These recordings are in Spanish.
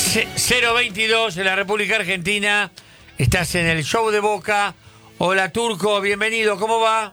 022 en la República Argentina. Estás en el show de Boca. Hola, Turco, bienvenido. ¿Cómo va?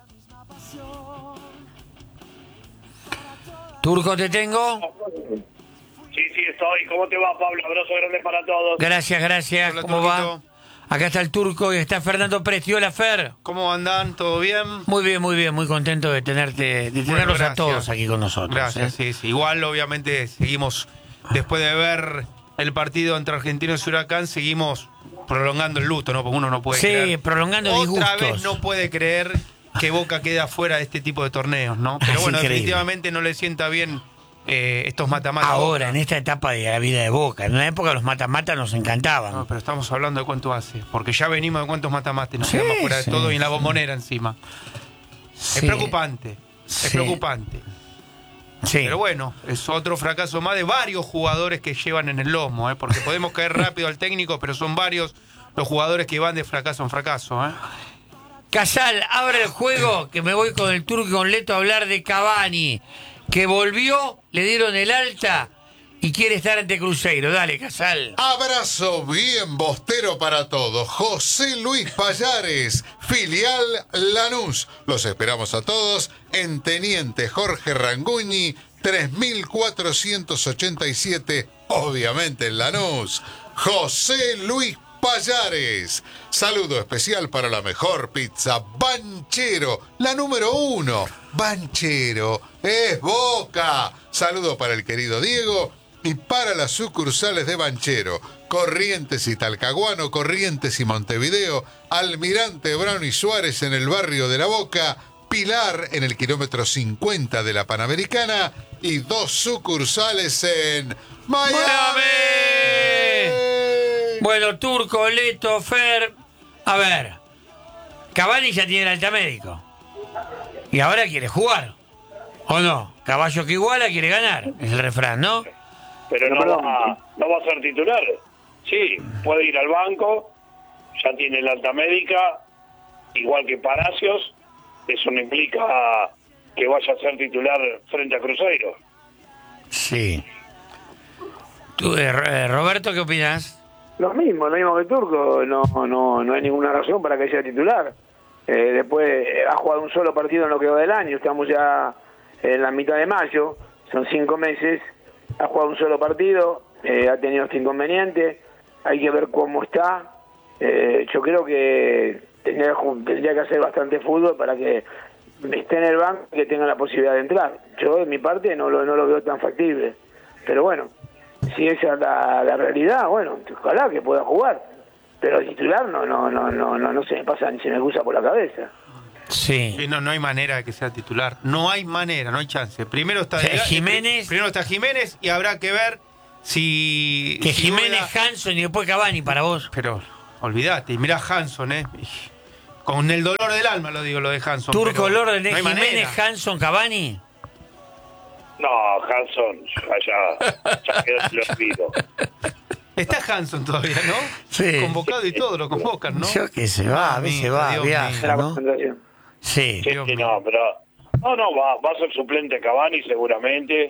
Turco, ¿te tengo? Sí, estoy. ¿Cómo te va, Pablo? Abrazo grande para todos. Gracias. Hola, ¿Cómo Turquito. va? Acá está el Turco y está Fernando Presti. Hola, Fer. ¿Cómo andan? ¿Todo bien? Muy bien, muy contento de tenerlos Gracias. a todos aquí con nosotros. Gracias, sí. Igual, obviamente, seguimos, después de ver el partido entre Argentinos y Huracán, seguimos prolongando el luto, ¿no? Porque uno no puede creer. Sí, prolongando Otra disgustos. vez no puede creer que Boca queda fuera de este tipo de torneos, ¿no? Pero Es bueno, increíble. definitivamente no le sienta bien estos mata-mata. Ahora, en esta etapa de la vida de Boca. En una época los mata-mata nos encantaban. No, pero estamos hablando de cuánto hace, porque ya venimos de cuántos mata-mata y nos Sí, quedamos fuera de sí, todo y en la sí. bombonera encima. Sí. Es preocupante, es Sí. preocupante. Sí. Pero bueno, es otro fracaso más de varios jugadores que llevan en el lomo, porque podemos caer rápido al técnico, pero son varios los jugadores que van de fracaso en fracaso. Casal, abre el juego, que me voy con el Turco y con Leto a hablar de Cavani, que volvió, le dieron el alta y quiere estar ante Cruzeiro. Dale, Casal. Abrazo bien bostero para todos. José Luis Payares, filial Lanús. Los esperamos a todos en Teniente Jorge Ranguñi, 3487, obviamente en Lanús. José Luis Payares. Saludo especial para la mejor pizza Banchero, la número 1. Banchero es Boca. Saludo para el querido Diego y para las sucursales de Banchero, Corrientes y Talcahuano, Corrientes y Montevideo, Almirante Brown y Suárez en el barrio de La Boca, Pilar en el kilómetro 50 de la Panamericana y 2 sucursales en Miami. Bueno, Turco, Leto, Fer. A ver, Cavani ya tiene el alta médico. Y ahora quiere jugar. ¿O no? Caballo que iguala quiere ganar. Es el refrán, ¿no? Pero no va a ser titular. Sí, puede ir al banco, ya tiene la alta médica, igual que Palacios. Eso no implica que vaya a ser titular frente a Cruzeiro. Sí. Tú, Roberto, ¿qué opinas? Lo mismo que el Turco, no hay ninguna razón para que sea titular. Después ha jugado un solo partido en lo que va del año, estamos ya en la mitad de mayo, son 5 meses, ha jugado un solo partido, ha tenido este inconveniente, hay que ver cómo está. Yo creo que tendría que hacer bastante fútbol para que esté en el banco y que tenga la posibilidad de entrar. Yo de mi parte no lo veo tan factible, pero bueno, si esa es la realidad, bueno, ojalá que pueda jugar, pero el titular no se me pasa ni se me cruza por la cabeza. Sí. Sí, no hay manera de que sea titular. No hay manera, no hay chance. Primero está Jiménez. Primero está Jiménez y habrá que ver si... Que si Jiménez, juega... Hanson y después Cavani para vos. Pero olvídate, y mirá Hanson, con el dolor del alma lo digo, lo de Hanson. Turco, pero Lord, de no hay Jiménez, manera. Hanson, Cavani. No, Hanson, ya quedó en el olvido. Está Hanson todavía, ¿no? Sí. Convocado y todo, lo convocan, ¿no? Yo que se va, a veces Dios va, mío, viaja, La ¿no? concentración. Sí. Sí, no, pero... No, va a ser suplente Cavani seguramente,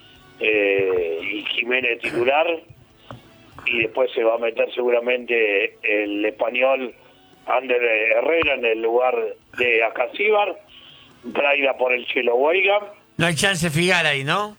y Jiménez titular, y después se va a meter seguramente el español Ander Herrera en el lugar de Acasíbar, Braida por el Chelo Weiga. No hay chance Figal ahí, ¿no?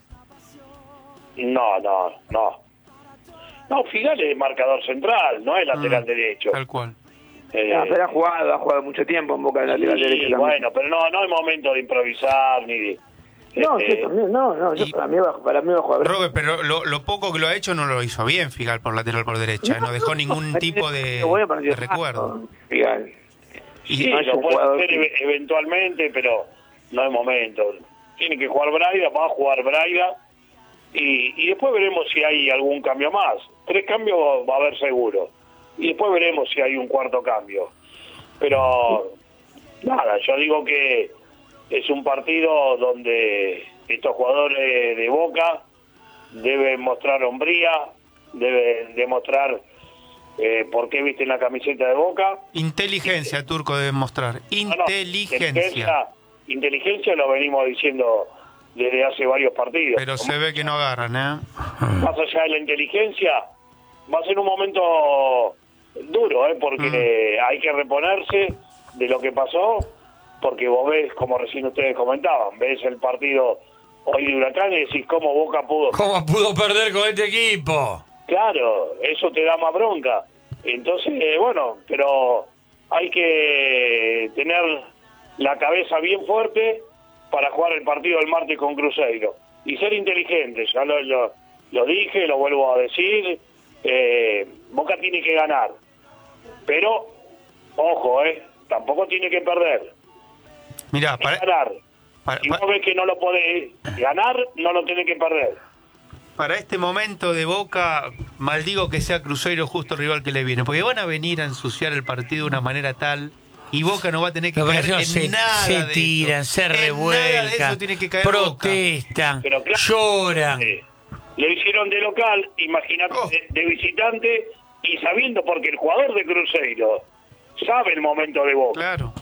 No, Figal es marcador central, no es lateral derecho. Tal cual. Pero ha jugado mucho tiempo en Boca de lateral Sí, derecho también. bueno, pero no hay momento de improvisar ni de... No, yo también, y- para mí va a jugar. Robert, pero lo poco que lo ha hecho no lo hizo bien Figal por lateral por derecha. No dejó ningún tipo de recuerdo. Figal. Sí, no es lo un puede jugador hacer que- eventualmente, pero no hay momento. Tiene que jugar Braida, va a jugar Braida, y después veremos si hay algún cambio más. 3 cambios va a haber seguro. Y después veremos si hay un cuarto cambio. Pero, nada, yo digo que es un partido donde estos jugadores de Boca deben mostrar hombría, deben demostrar por qué visten la camiseta de Boca. Inteligencia, Turco, debe mostrar. Inteligencia lo venimos diciendo desde hace varios partidos. Pero se ve que no agarran, Más allá de la inteligencia, va a ser un momento duro, porque hay que reponerse de lo que pasó, porque vos ves, como recién ustedes comentaban, ves el partido hoy de Huracán y decís cómo Boca pudo. ¿Cómo pudo perder con este equipo? Claro, eso te da más bronca. Entonces, bueno, pero hay que tener la cabeza bien fuerte para jugar el partido del martes con Cruzeiro. Y ser inteligentes, ya lo dije, lo vuelvo a decir, Boca tiene que ganar. Pero, ojo, tampoco tiene que perder. Mirá, Ganar. Si vos ves que no lo podés ganar, no lo tenés que perder. para este momento de Boca, maldigo que sea Cruzeiro justo el rival que le viene, porque van a venir a ensuciar el partido de una manera tal y Boca no va a tener que caer en nada se de tiran, eso. se En nada de revuelcan, eso tiene que caer protestan, Pero claro, lloran. Lo hicieron de local, imagínate, de visitante, y sabiendo, porque el jugador de Cruzeiro sabe el momento de Boca. Claro.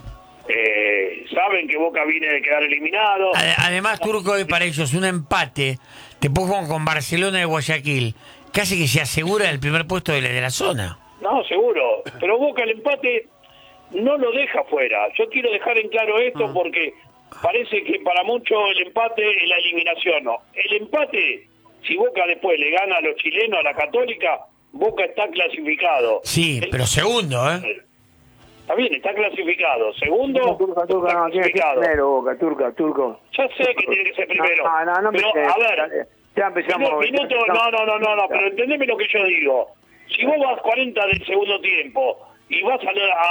Saben que Boca viene de quedar eliminado. Además, Turco, es para ellos un empate, te pongo con Barcelona de Guayaquil, casi que se asegura el primer puesto de la zona. No, seguro. Pero Boca el empate no lo deja fuera. Yo quiero dejar en claro esto porque parece que para muchos el empate es la eliminación. No. El empate, si Boca después le gana a los chilenos, a la Católica, Boca está clasificado. Sí, pero segundo, Está bien, está clasificado. Segundo, Turca, está no, tiene que ser clasificado. primero, Boca, Turco. Ya sé que tiene que ser primero. No, pero, a ver, ya empezamos. no, pero entendeme lo que yo digo. Si vos vas 40 del segundo tiempo y vas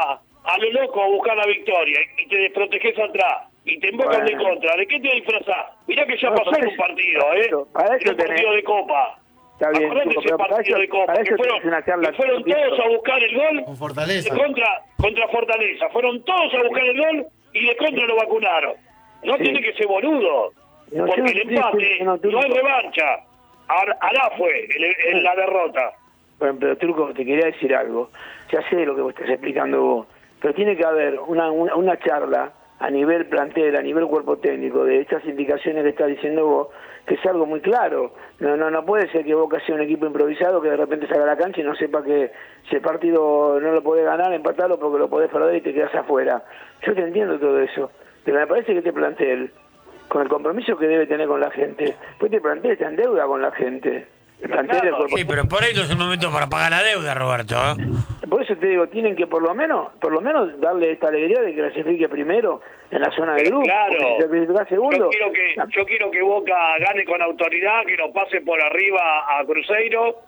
a lo loco a buscar la victoria y te desproteges atrás y te embocan de contra, ¿de qué te disfrazás? Mirá que ya pasó en un partido, para eso en un partido de Copa. Está bien, Acordate Turco, ese pero partido de Copa, que fueron todos a buscar el gol Con Fortaleza. contra Fortaleza. Fueron todos a buscar el gol y de contra lo vacunaron. No tiene que ser boludo, porque el empate no hay revancha. Alá fue la derrota. Bueno, pero Turco, te quería decir algo. Ya sé lo que vos estás explicando vos, pero tiene que haber una charla a nivel plantel, a nivel cuerpo técnico, de estas indicaciones que estás diciendo vos, que es algo muy claro. No puede ser que Boca sea un equipo improvisado que de repente salga a la cancha y no sepa que si el partido no lo podés ganar, empatarlo porque lo podés perder y te quedás afuera. Yo te entiendo todo eso, pero me parece que este plantel, con el compromiso que debe tener con la gente, pues este plantel está en deuda con la gente. El plantel del cuerpo Sí, pero por ahí no es el momento para pagar la deuda, Roberto. Por eso te digo, tienen que por lo menos darle esta alegría de que clasifique primero en la zona de grupo. Claro, porque si clasifica segundo, yo quiero que Boca gane con autoridad, que lo pase por arriba a Cruzeiro,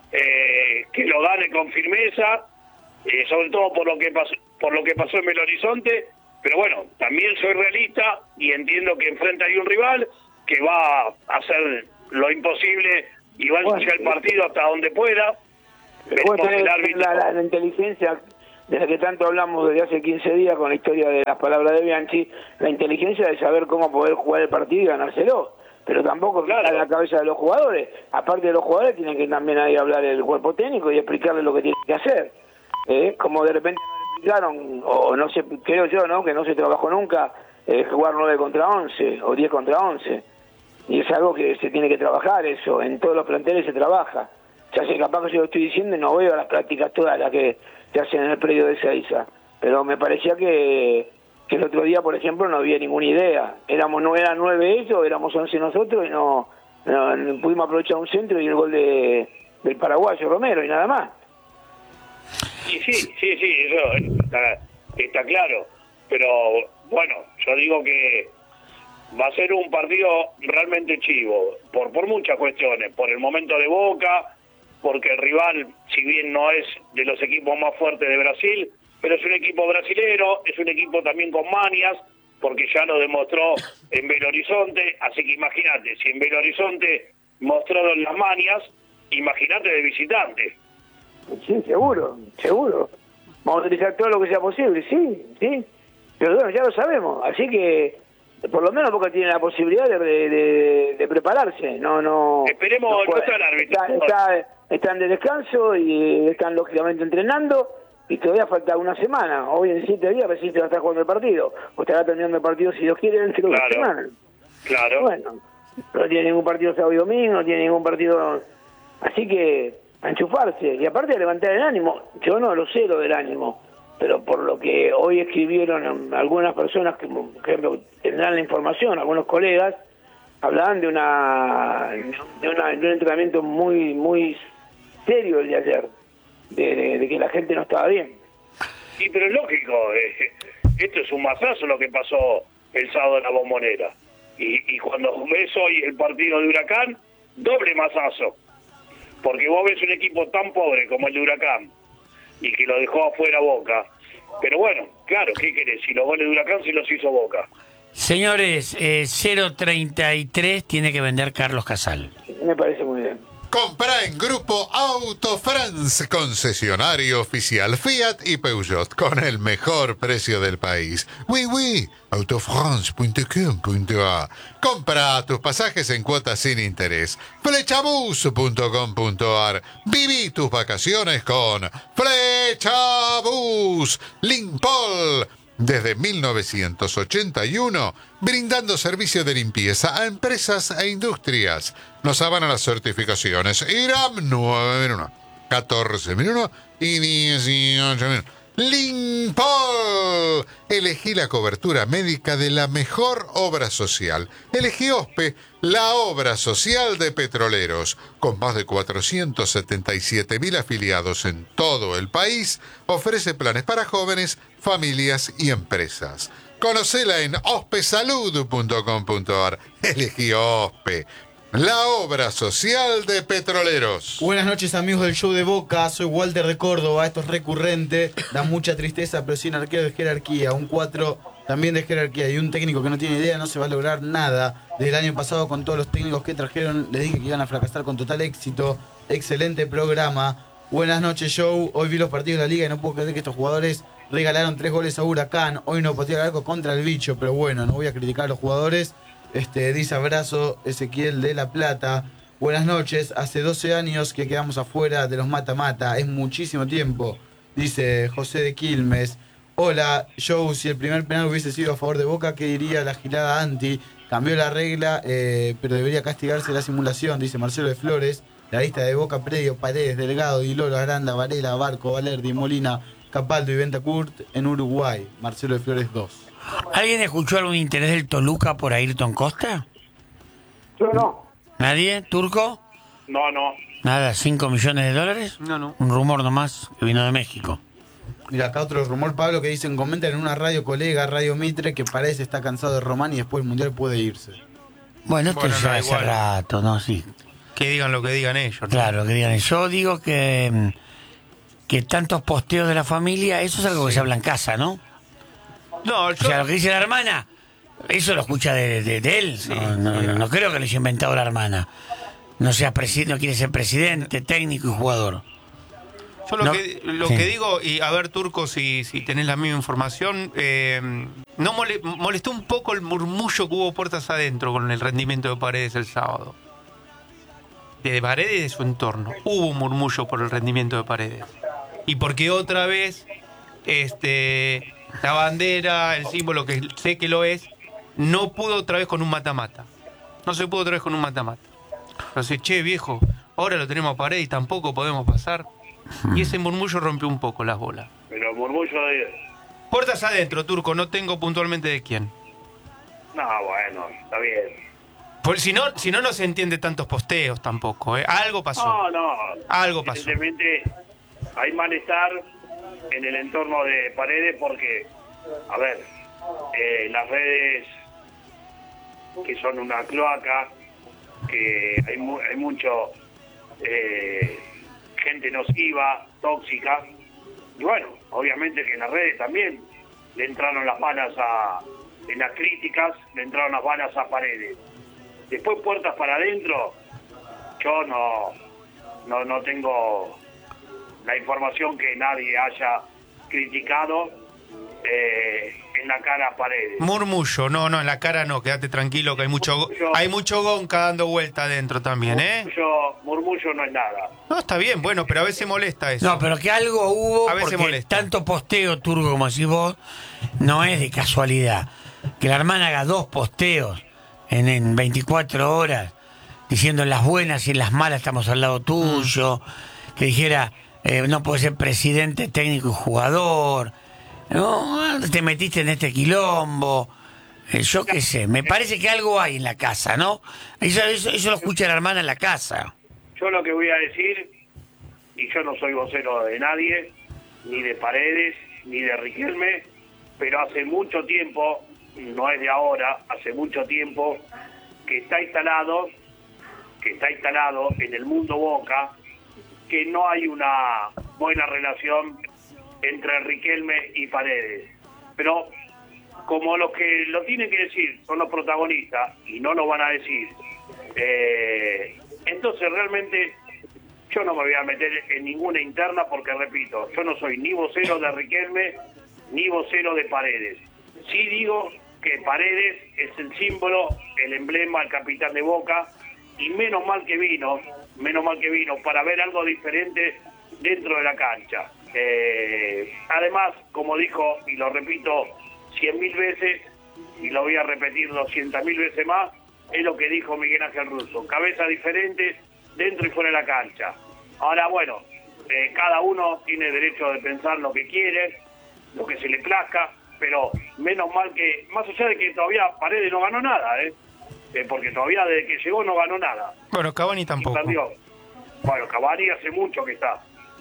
que lo gane con firmeza, sobre todo por lo que pasó en Belo Horizonte. Pero bueno, también soy realista y entiendo que enfrente hay un rival que va a hacer lo imposible y va a luchar el partido hasta donde pueda. pero bueno, la inteligencia de la que tanto hablamos desde hace 15 días con la historia de las palabras de Bianchi, la inteligencia de saber cómo poder jugar el partido y ganárselo, pero tampoco está en la cabeza de los jugadores. Aparte de los jugadores, tienen que también ahí hablar el cuerpo técnico y explicarle lo que tienen que hacer. Como de repente no le explicaron, o no sé, creo yo, ¿no?, que no se trabajó nunca jugar 9 contra 11 o 10 contra 11. Y es algo que se tiene que trabajar, eso, en todos los planteles se trabaja. Ya sé, capaz que yo lo estoy diciendo y no veo las prácticas todas las que se hacen en el predio de Ezeiza, pero me parecía que el otro día, por ejemplo, no había ninguna idea. No eran 9 ellos, éramos 11 nosotros y no pudimos aprovechar un centro y el gol del paraguayo Romero y nada más. Sí, eso está claro. Pero bueno, yo digo que va a ser un partido realmente chivo, por muchas cuestiones, por el momento de Boca, porque el rival, si bien no es de los equipos más fuertes de Brasil, pero es un equipo brasilero, es un equipo también con manias, porque ya lo demostró en Belo Horizonte, así que imagínate, si en Belo Horizonte mostraron las manias, imagínate de visitante. Sí, seguro. Vamos a utilizar todo lo que sea posible, sí. Pero bueno, ya lo sabemos, así que por lo menos Boca tiene la posibilidad de prepararse. Esperemos, no está el árbitro. Están de descanso y están lógicamente entrenando y todavía falta una semana. Hoy en 7 días recién se va a estar jugando el partido. O estará terminando el partido, si Dios quiere, dentro de una semana. Claro. Bueno, no tiene ningún partido sábado y domingo, no tiene ningún partido. Así que enchufarse y aparte a levantar el ánimo. Yo no lo sé lo del ánimo, pero por lo que hoy escribieron algunas personas que tendrán la información, algunos colegas, hablaban de un entrenamiento muy serio el de ayer, de que la gente no estaba bien. Sí, pero es lógico, esto es un masazo lo que pasó el sábado en la Bombonera. Y cuando ves hoy el partido de Huracán, doble masazo. Porque vos ves un equipo tan pobre como el de Huracán y que lo dejó afuera Boca. Pero bueno, claro, ¿qué querés? Si los goles de Huracán se los hizo Boca. Señores, 0.33 tiene que vender Carlos Casal. Me parece muy bien. Compra en Grupo Auto France, concesionario oficial Fiat y Peugeot, con el mejor precio del país. Oui, autofrance.com.a. Compra tus pasajes en cuotas sin interés. Flechabus.com.ar. Viví tus vacaciones con Flechabus. Limpol. Desde 1981, brindando servicio de limpieza a empresas e industrias. Nos avalan las certificaciones IRAM 9001, 14001 y 18001. Limpol. Elegí la cobertura médica de la mejor obra social. Elegí OSPE, la obra social de Petroleros. Con más de 477.000 afiliados en todo el país, ofrece planes para jóvenes, familias y empresas. Conocela en ospesalud.com.ar. Elegí OSPE, la obra social de Petroleros. Buenas noches, amigos del show de Boca. Soy Walter de Córdoba. Esto es recurrente. Da mucha tristeza, pero sin arquero de jerarquía. Un 4 también de jerarquía. Y un técnico que no tiene idea, no se va a lograr nada. Desde el año pasado, con todos los técnicos que trajeron, les dije que iban a fracasar con total éxito. Excelente programa. Buenas noches, show. Hoy vi los partidos de la liga y no puedo creer que estos jugadores regalaron 3 goles a Huracán. Hoy no pateó el arco contra el bicho, pero bueno, no voy a criticar a los jugadores. Dice abrazo Ezequiel de La Plata. Buenas noches, hace 12 años que quedamos afuera de los mata-mata, es muchísimo tiempo, dice José de Quilmes. Hola, Joe, si el primer penal hubiese sido a favor de Boca, ¿qué diría la gilada anti? Cambió la regla, pero debería castigarse la simulación, dice Marcelo de Flores. La lista de Boca: Predio, Paredes, Delgado, Di Loro, Aranda, Varela, Barco, Valerdi, Molina, Capaldo y Bentancur en Uruguay. Marcelo de Flores 2. ¿Alguien escuchó algún interés del Toluca por Ayrton Costa? Yo no. ¿Nadie? ¿Turco? No. Nada, $5 millones. No. Un rumor nomás que vino de México. Mira, acá otro rumor, Pablo, que dicen, comentan en una radio colega, Radio Mitre, que parece está cansado de Román y después del Mundial puede irse. Bueno, esto Bueno, ya no, hace igual. rato, ¿no? Sí. Que digan lo que digan ellos, ¿no? Claro, que digan. Yo digo que tantos posteos de la familia, eso es algo que se habla en casa, ¿no? No, O sea, lo que dice la hermana, eso lo escucha de él. Sí, No creo que lo haya inventado la hermana. No quiere ser presidente, técnico y jugador. Yo lo que digo, y a ver, Turco, si tenés la misma información, no molestó un poco el murmullo que hubo puertas adentro con el rendimiento de Paredes el sábado. De Paredes y de su entorno. Hubo un murmullo por el rendimiento de Paredes. Y porque otra vez, la bandera, el símbolo, que sé que lo es, no pudo otra vez con un mata-mata. No se pudo otra vez con un mata-mata. Entonces, che, viejo, ahora lo tenemos a Paredes y tampoco podemos pasar. Y ese murmullo rompió un poco las bolas. Pero murmullo de... Puertas adentro, Turco, no tengo puntualmente de quién. No, bueno, está bien. Pues si no se entiende tantos posteos tampoco, ¿eh? Algo pasó. No. Algo pasó. Evidentemente hay malestar en el entorno de Paredes porque, a ver, las redes que son una cloaca, que hay mucho gente nociva, tóxica, y bueno, obviamente que en las redes también le entraron las balas en las críticas, le entraron las balas a Paredes. Después, puertas para adentro, yo no tengo la información que nadie haya criticado en la cara a Paredes. Murmullo, no, en la cara no, quédate tranquilo que hay mucho gonca dando vuelta adentro también, ¿eh? Murmullo no es nada. No, está bien, bueno, pero a veces molesta eso. No, pero que algo hubo, A veces porque molesta. tanto posteo, Turco, como decís vos, no es de casualidad. Que la hermana haga 2 posteos en 24 horas, diciendo en las buenas y en las malas estamos al lado tuyo, que dijera, no puede ser presidente, técnico y jugador. No, te metiste en este quilombo. Yo qué sé, me parece que algo hay en la casa, ¿no? Eso lo escucha la hermana en la casa. Yo lo que voy a decir, y yo no soy vocero de nadie, ni de Paredes, ni de Riquelme, pero hace mucho tiempo, no es de ahora, hace mucho tiempo que está instalado en el mundo Boca, que no hay una buena relación entre Riquelme y Paredes. Pero como los que lo tienen que decir son los protagonistas y no lo van a decir, entonces realmente yo no me voy a meter en ninguna interna porque, repito, yo no soy ni vocero de Riquelme ni vocero de Paredes. Sí digo que Paredes es el símbolo, el emblema, el capitán de Boca, y menos mal que vino para ver algo diferente dentro de la cancha. Además, como dijo, y lo repito 100.000 veces, y lo voy a repetir 200.000 veces más, es lo que dijo Miguel Ángel Russo: cabeza diferente dentro y fuera de la cancha. Ahora, bueno, cada uno tiene derecho de pensar lo que quiere, lo que se le plazca, pero menos mal que, más allá de que todavía Paredes no ganó nada, porque todavía desde que llegó no ganó nada. Bueno, Cavani tampoco. Bueno, Cavani hace mucho que está.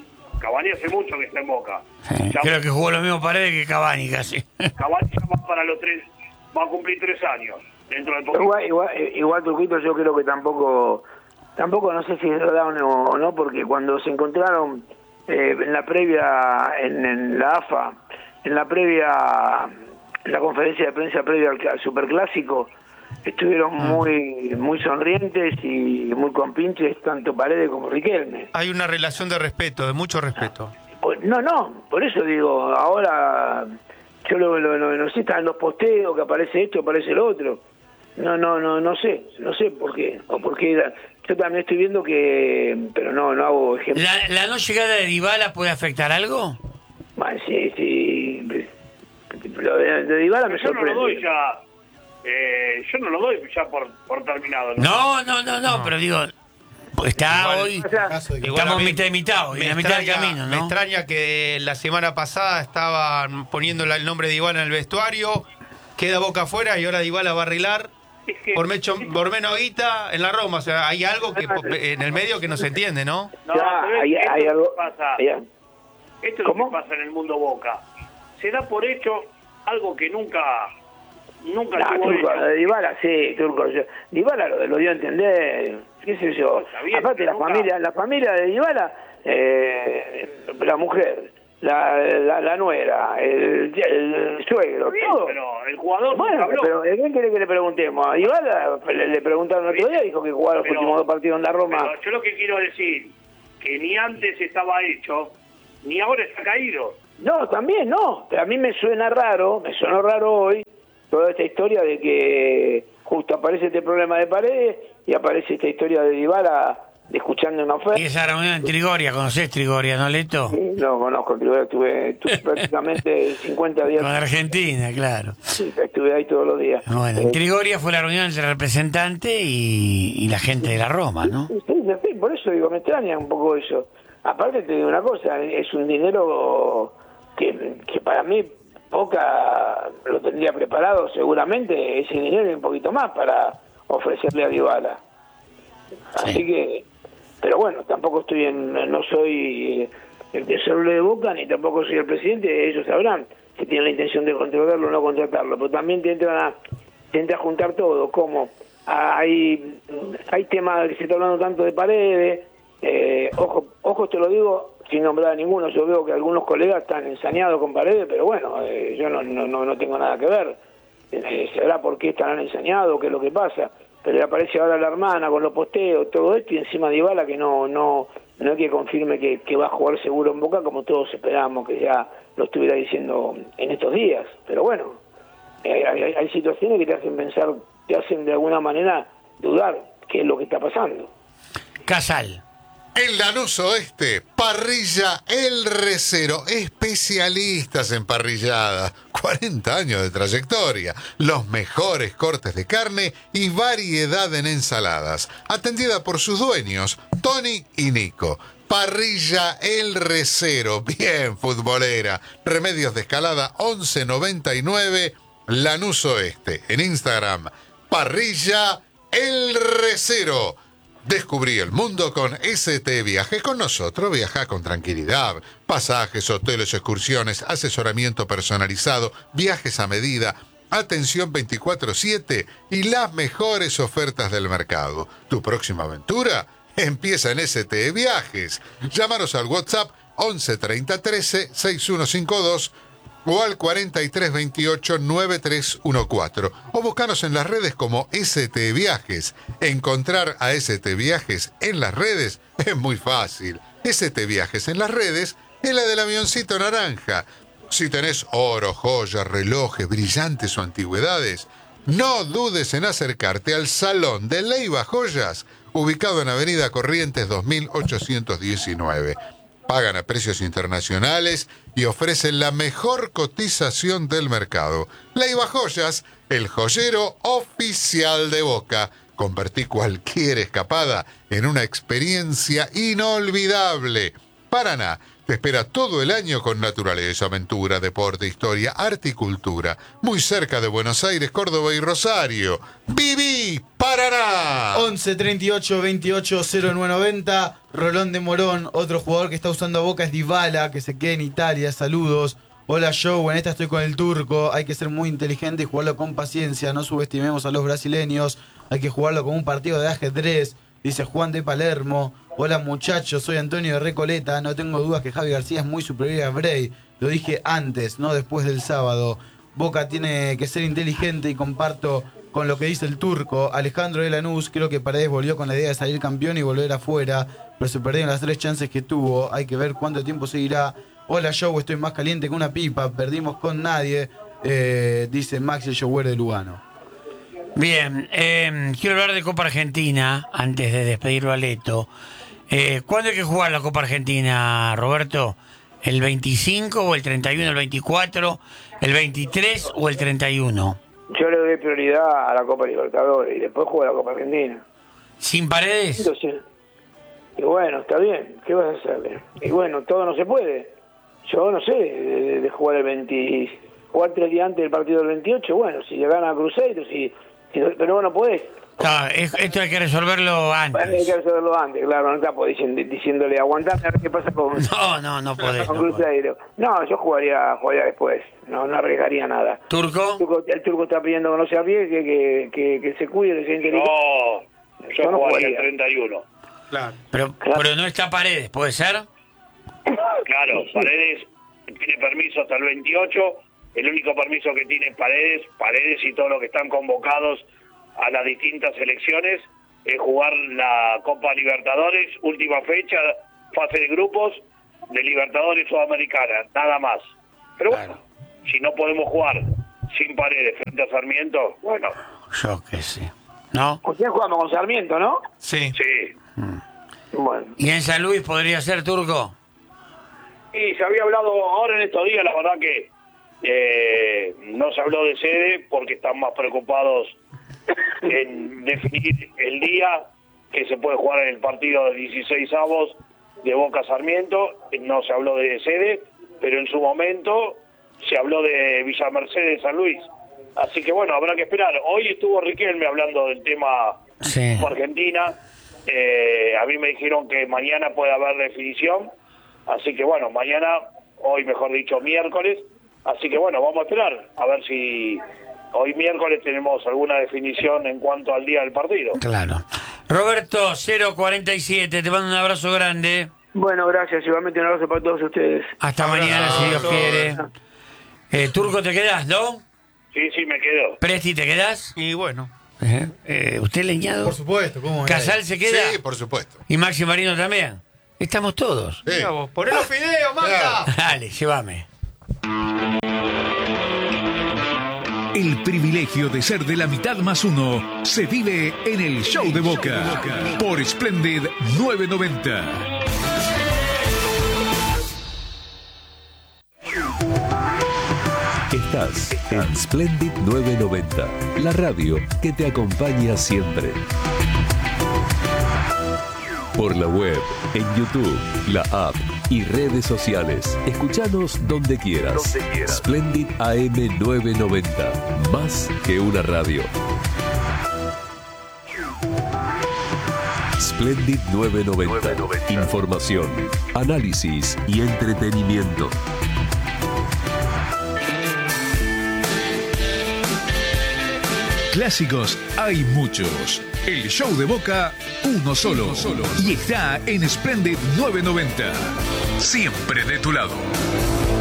En Boca. Sí, creo que jugó lo mismo Paredes que Cavani casi. Cavani ya va a cumplir 3 años dentro del poco. Igual Turquito, yo creo que tampoco no sé si es verdad o no, porque cuando se encontraron en la previa, en la AFA, en la conferencia de prensa previa al Superclásico, estuvieron muy sonrientes y muy compinches, tanto Paredes como Riquelme. Hay una relación de respeto, de mucho respeto. No, por eso digo, ahora yo no sé, están los posteos, que aparece esto, aparece lo otro. No sé por qué, o por qué. Yo también estoy viendo que, pero no hago ejemplo. ¿La no llegada de Dybala puede afectar algo? Bueno, sí, lo de Dybala me sorprende. Yo no lo doy ya por terminado. No, pero digo, está igual, hoy, estamos mitad y mitad, hoy, en la mitad del camino, ¿no? Me extraña que la semana pasada estaban poniéndole el nombre de Dybala en el vestuario, queda Boca afuera y ahora Dybala va a arreglar por menos guita en la Roma. O sea, hay algo que en el medio que no se entiende, ¿no? Hay algo que pasa. Esto es lo que pasa en el mundo Boca. Se da por hecho algo que nunca Turco, de Dybala, sí, Turco. Dybala lo dio a entender, qué sé yo. Bien, aparte la familia de Dybala, la mujer, la nuera, el suegro, bien, todo. Pero el jugador bueno, pero ¿qué quiere que le preguntemos? A Dybala le preguntaron el otro día, dijo que jugaba los últimos 2 partidos en la Roma. Pero yo lo que quiero decir, que ni antes estaba hecho, ni ahora está caído. No, también no, pero a mí me sonó raro hoy toda esta historia de que justo aparece este problema de Paredes y aparece esta historia de Dybala de escuchando una oferta. Y esa reunión en Trigoria, ¿conocés Trigoria, no, Leto? Sí, no conozco Trigoria, estuve prácticamente 50 días. Con Argentina, claro. Sí, estuve ahí todos los días. Bueno, en Trigoria fue la reunión entre el representante y la gente de la Roma, ¿no? Sí, por eso digo, me extraña un poco eso. Aparte te digo una cosa, es un dinero que para mí Boca lo tendría preparado seguramente, ese dinero y un poquito más para ofrecerle a Dybala. Así Sí. que, pero bueno, tampoco no soy el tesorero de Boca, ni tampoco soy el presidente, ellos sabrán si tienen la intención de contratarlo o no contratarlo, pero también te entra a juntar todo, como hay temas que se está hablando tanto de Paredes, ojo te lo digo, sin nombrar a ninguno, yo veo que algunos colegas están ensañados con Paredes, pero bueno, yo no tengo nada que ver. Sabrá por qué estarán ensañados, qué es lo que pasa. Pero le aparece ahora la hermana con los posteos, todo esto, y encima Dybala que no es que confirme que va a jugar seguro en Boca, como todos esperábamos que ya lo estuviera diciendo en estos días. Pero bueno, hay situaciones que te hacen pensar, te hacen de alguna manera dudar qué es lo que está pasando. Casal. En Lanús Oeste, Parrilla El Recero, especialistas en parrillada, 40 años de trayectoria, los mejores cortes de carne y variedad en ensaladas, atendida por sus dueños, Tony y Nico. Parrilla El Recero, bien futbolera. Remedios de Escalada 1199, Lanús Oeste. En Instagram, Parrilla El Recero. Descubrí el mundo con ST Viajes. Con nosotros viaja con tranquilidad. Pasajes, hoteles, excursiones, asesoramiento personalizado, viajes a medida, atención 24/7 y las mejores ofertas del mercado. ¿Tu próxima aventura? Empieza en ST Viajes. Llámanos al WhatsApp 11 30 13 6152 o al 43 28 9314 o búscanos en las redes como ST Viajes. Encontrar a ST Viajes en las redes es muy fácil. ST Viajes en las redes es la del avioncito naranja. Si tenés oro, joyas, relojes, brillantes o antigüedades, no dudes en acercarte al Salón de Leiva Joyas, ubicado en Avenida Corrientes 2819. Pagan a precios internacionales y ofrecen la mejor cotización del mercado. Leiva Joyas, el joyero oficial de Boca. Convertí cualquier escapada en una experiencia inolvidable. Paraná te espera todo el año con naturaleza, aventura, deporte, historia, arte y cultura. Muy cerca de Buenos Aires, Córdoba y Rosario. ¡Viví Paraná! 11 38 28 0990. Rolón de Morón, otro jugador que está usando a Boca es Dybala, que se queda en Italia. Saludos. Hola Joe, en esta estoy con el turco. Hay que ser muy inteligente y jugarlo con paciencia. No subestimemos a los brasileños. Hay que jugarlo como un partido de ajedrez. Dice Juan de Palermo. Hola muchachos, soy Antonio de Recoleta. No tengo dudas que Javi García es muy superior a Bray. Lo dije antes, no después del sábado. Boca tiene que ser inteligente y comparto con lo que dice el turco. Alejandro de Lanús, creo que Paredes volvió con la idea de salir campeón y volver afuera, pero se perdieron las 3 chances que tuvo. Hay que ver cuánto tiempo seguirá. Hola Joe, estoy más caliente que una pipa. Perdimos con nadie, dice Max el Jower de Lugano. Bien, quiero hablar de Copa Argentina antes de despedirlo a Leto. ¿Cuándo hay que jugar la Copa Argentina, Roberto? ¿El 25 o el 31, el 24, el 23 o el 31? Yo le doy prioridad a la Copa Libertadores y después juego la Copa Argentina. ¿Sin Paredes? Entonces, y bueno, está bien, ¿qué vas a hacer? Y bueno, todo no se puede. Yo no sé, de jugar el 20, jugar 3 días antes del partido del 28, bueno, si le gana a Cruzeiro, pero bueno, podés. No, esto hay que resolverlo antes. Hay que resolverlo antes, claro, no está diciéndole aguantame a ver qué pasa con no podés. Con Cruzeiro. No, yo jugaría después, no arriesgaría nada. ¿Turco? El turco está pidiendo que no se arriesgue, que se cuide, que sea inteligente. No, yo jugaría el 31. Claro. Pero no está Paredes, ¿puede ser? Claro, Paredes tiene permiso hasta el 28. El único permiso que tiene Paredes y todos los que están convocados a las distintas selecciones es jugar la Copa Libertadores, última fecha, fase de grupos de Libertadores Sudamericana, nada más. Pero bueno, si no podemos jugar sin Paredes frente a Sarmiento, bueno. Yo qué sé. ¿No? ¿Con quién jugamos? Con Sarmiento, ¿no? Sí. Sí. Bueno. ¿Y en San Luis podría ser, Turco? Y se había hablado ahora en estos días, la verdad que no se habló de sede porque están más preocupados en definir el día que se puede jugar en el partido de 16avos de Boca Sarmiento. No se habló de sede, pero en su momento se habló de Villa Mercedes, San Luis. Así que bueno, habrá que esperar. Hoy estuvo Riquelme hablando del tema Argentina. A mí me dijeron que mañana puede haber definición. Así que bueno, mañana, hoy mejor dicho miércoles. Así que bueno, vamos a esperar a ver si hoy miércoles tenemos alguna definición en cuanto al día del partido. Claro. Roberto, 047, te mando un abrazo grande. Bueno, gracias. Igualmente un abrazo para todos ustedes. Hasta mañana, si Dios quiere. Turco, ¿te quedás, no? Sí, me quedo. Presti, ¿te quedás? Y bueno. ¿Usted, Leñado? Por supuesto, ¿cómo es? ¿Casal se queda? Sí, por supuesto. ¿Y Maxi Marino también? Estamos todos. Sí. Poné los fideos, Magda. Dale, llévame. El privilegio de ser de la mitad más uno se vive en el Show de Boca por Splendid 990. Estás en Splendid 990, la radio que te acompaña siempre. Por la web, en YouTube, la app y redes sociales. Escuchanos donde quieras. Splendid AM 990. Más que una radio. Splendid 990. Información, análisis y entretenimiento. Clásicos hay muchos. El show de Boca, uno solo. Y está en Splendid 990. Siempre de tu lado.